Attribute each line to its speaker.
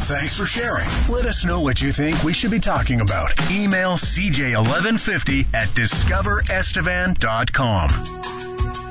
Speaker 1: Thanks for sharing. Let us know what you think we should be talking about. Email CJ1150 at discoverestevan.com.